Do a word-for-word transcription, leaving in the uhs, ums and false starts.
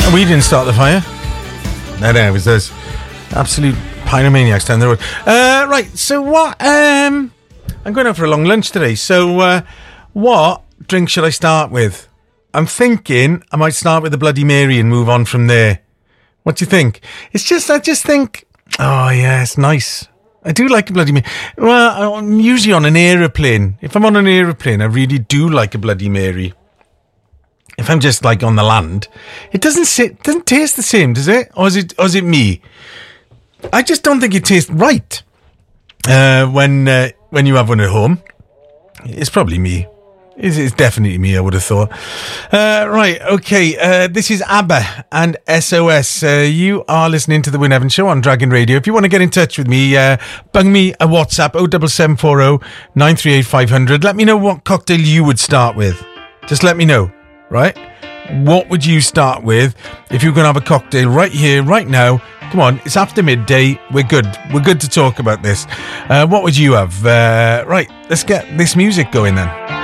We didn't start the fire. No, no, it was those absolute pyromaniacs down the road. Uh, right, so what? Um, I'm going out for a long lunch today. So, uh, what drink should I start with? I'm thinking I might start with the Bloody Mary and move on from there. What do you think? It's just, I just think, oh yeah, it's nice. I do like a Bloody Mary. Well, I'm usually on an aeroplane. If I'm on an aeroplane, I really do like a Bloody Mary. If I'm just like on the land, it doesn't sit, doesn't taste the same, does it? Or is it, or is it me? I just don't think it tastes right uh, when uh, when you have one at home. It's probably me. It's, it's definitely me, I would have thought. Uh, right, okay. Uh, this is ABBA and S O S. Uh, you are listening to The Wyn Evans Show on Dragon Radio. If you want to get in touch with me, uh, bung me a WhatsApp, oh seven seven four oh nine three eight five hundred. Let me know what cocktail you would start with. Just let me know. Right? What would you start with if you're going to have a cocktail right here, right now? Come on, it's after midday. We're good. We're good to talk about this. Uh, what would you have? Uh, right, let's get this music going then.